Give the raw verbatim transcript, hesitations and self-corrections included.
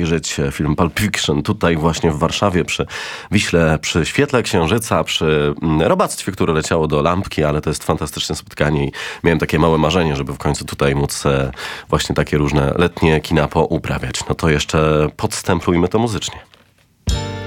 obejrzeć film Pulp Fiction tutaj właśnie w Warszawie przy Wiśle, przy świetle księżyca, przy robactwie, które leciało do lampki, ale to jest fantastyczne spotkanie i miałem takie małe marzenie, żeby w końcu tutaj móc właśnie takie różne letnie kina pouprawiać. No to jeszcze podstemplujmy to muzycznie.